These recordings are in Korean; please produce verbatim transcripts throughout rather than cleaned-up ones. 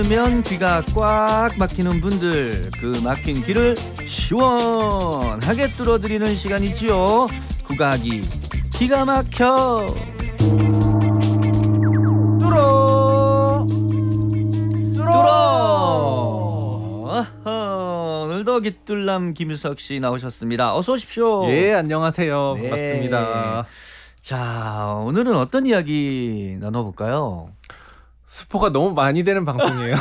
면 귀가 꽉 막히는 분들, 그 막힌 귀를 시원하게 뚫어드리는 시간이지요. 국악이 기가 막혀 뚫어 뚫어. 아하, 오늘도 귀뚫남 김유석 씨 나오셨습니다. 어서 오십시오. 예, 안녕하세요. 네. 반갑습니다. 자, 오늘은 어떤 이야기 나눠볼까요? 스포가 너무 많이 되는 방송이에요.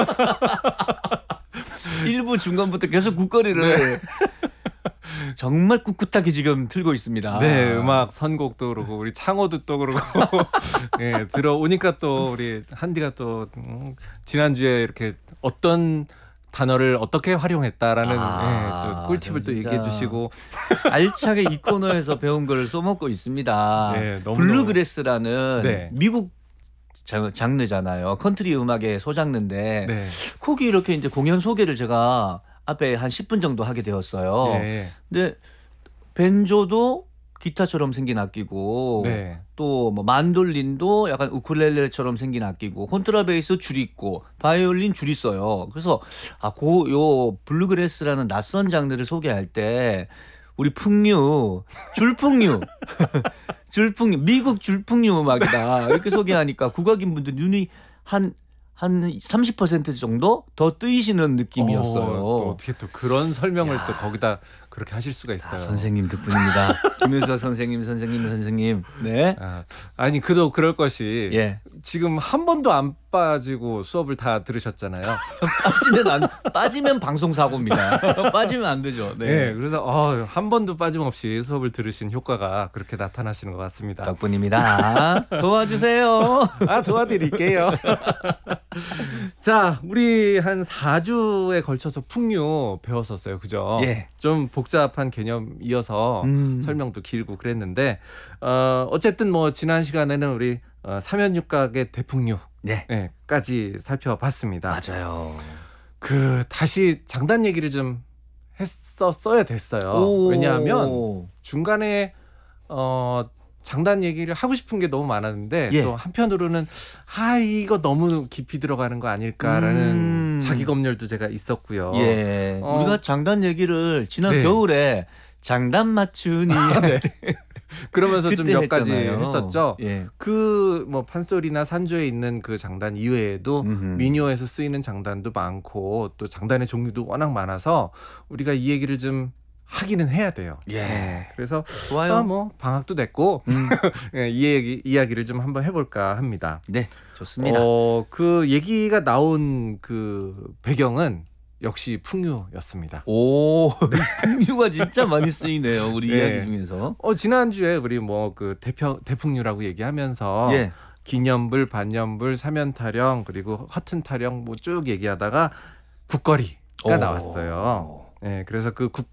일부 중간부터 계속 국거리를 네. 정말 꿋꿋하게 지금 틀고 있습니다. 네, 음악 선곡도 그러고 우리 창호도 또 그러고 예, 들어오니까 또 우리 한디가 또 음, 지난주에 이렇게 어떤 단어를 어떻게 활용했다라는 아, 예, 또 꿀팁을 또 진짜 얘기해 주시고 알차게 이 코너에서 배운 걸 써먹고 있습니다. 네, 너무 블루그래스라는 네. 미국 장- 장르잖아요. 컨트리 음악의 소장르인데 네. 거기 이렇게 이제 공연 소개를 제가 앞에 한 십 분 정도 하게 되었어요. 예. 근데 벤조도 기타처럼 생긴 악기고 네. 또 뭐 만돌린도 약간 우쿨렐레처럼 생긴 악기고 콘트라베이스 줄 있고 바이올린 줄 있어요. 그래서 아고요 블루그래스라는 낯선 장르를 소개할 때 우리 풍류 줄풍류 줄풍류 미국 줄풍류 음악이다 이렇게 소개하니까 국악인 분들 눈이 한 한 삼십 퍼센트 정도 더 뜨이시는 느낌이었어요. 어, 또 어떻게 또 그런 설명을 야. 또 거기다 그렇게 하실 수가 있어요. 아, 선생님 덕분입니다. 김윤석 선생님, 선생님, 선생님. 네. 아, 아니 그도 그럴 것이 예. 지금 한 번도 안 빠지고 수업을 다 들으셨잖아요. 빠지면 안 빠지면 방송 사고입니다. 빠지면 안 되죠. 네. 네, 그래서 어, 한 번도 빠짐없이 수업을 들으신 효과가 그렇게 나타나시는 것 같습니다. 덕분입니다. 도와주세요. 아, 도와드릴게요. 자, 우리 한 사 주에 걸쳐서 풍류 배웠었어요. 그죠? 예. 좀 복잡한 개념이어서 음. 설명도 길고 그랬는데 어, 어쨌든 뭐 지난 시간에는 우리 어, 삼연육각의 대풍류 네. 네, 까지 살펴봤습니다. 맞아요. 그 다시 장단 얘기를 좀 했었어야 됐어요. 오. 왜냐하면 중간에 어 장단 얘기를 하고 싶은 게 너무 많았는데 예. 또 한편으로는 아 이거 너무 깊이 들어가는 거 아닐까라는 음. 자기 검열도 제가 있었고요. 예. 어. 우리가 장단 얘기를 지난 네. 겨울에 장단 맞추니 네. 그러면서 좀 그때 몇 가지 했잖아요. 했었죠. 예. 그 뭐 판소리나 산조에 있는 그 장단 이외에도 음흠. 민요에서 쓰이는 장단도 많고 또 장단의 종류도 워낙 많아서 우리가 이 얘기를 좀 하기는 해야 돼요. 예. 그래서 좋아요. 아, 뭐 방학도 됐고 음. 예, 이 얘기 이야기를 좀 한번 해볼까 합니다. 네. 좋습니다. 어, 그 얘기가 나온 그 배경은 역시 풍류였습니다. 오, 풍류가 진짜 많이 쓰이네요. 우리 네. 이야기 중에서. 어 지난주에 우리 뭐 그 대평 대풍류라고 얘기하면서 예. 기념불, 반년불, 사면타령 그리고 허튼타령 뭐 쭉 얘기하다가 국거리가 오. 나왔어요. 네, 그래서 그 국